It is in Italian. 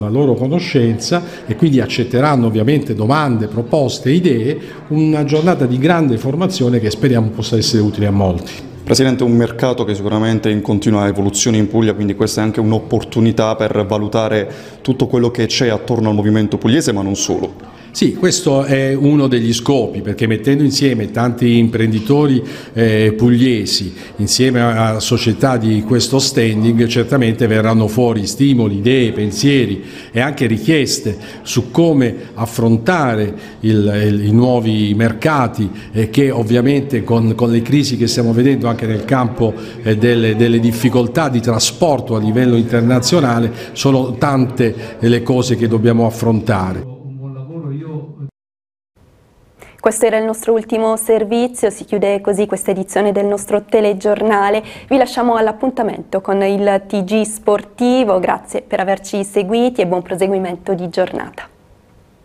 la loro conoscenza e quindi accetteranno ovviamente domande, proposte, idee, una giornata di grande formazione che speriamo possa essere utile a molti. Presidente, un mercato che sicuramente è in continua evoluzione in Puglia, quindi questa è anche un'opportunità per valutare tutto quello che c'è attorno al movimento pugliese, ma non solo. Sì, questo è uno degli scopi, perché mettendo insieme tanti imprenditori pugliesi insieme a società di questo standing certamente verranno fuori stimoli, idee, pensieri e anche richieste su come affrontare i nuovi mercati che ovviamente con le crisi che stiamo vedendo anche nel campo delle difficoltà di trasporto a livello internazionale sono tante le cose che dobbiamo affrontare. Questo era il nostro ultimo servizio, si chiude così questa edizione del nostro telegiornale. Vi lasciamo all'appuntamento con il TG Sportivo, grazie per averci seguiti e buon proseguimento di giornata.